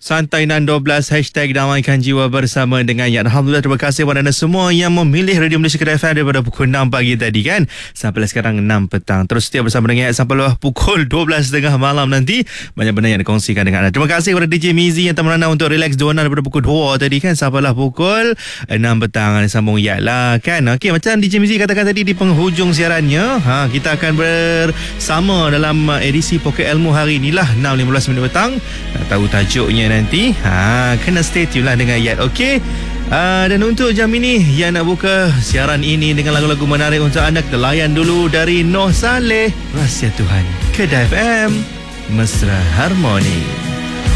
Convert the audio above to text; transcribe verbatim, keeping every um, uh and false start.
Santai enam dua belas Hashtag damaikan jiwa bersama dengan Yat. Alhamdulillah, terima kasih kepada anda semua yang memilih Radio Malaysia Kedah F M daripada pukul enam pagi tadi kan sampai sekarang enam petang. Terus setia bersama dengan Yat sampai pukul dua belas tiga puluh malam nanti. Banyak benda yang dikongsikan dengan anda. Terima kasih kepada D J Mizi yang teman anda untuk relax dona daripada pukul dua tadi kan sampailah pukul enam petang. Sambung Yat lah kan. Okey, macam D J Mizi katakan tadi di penghujung siarannya, ha, kita akan bersama dalam edisi Poket Ilmu hari inilah enam lima belas minit petang. Nak tahu tajuknya nanti, ha, kena stay tune lah dengan Yat. Okey, uh, dan untuk jam ini yang nak buka siaran ini dengan lagu-lagu menarik untuk anda, kita layan dulu dari Noh Saleh, Rahsia Tuhan, Kedah F M, Mesra Harmoni.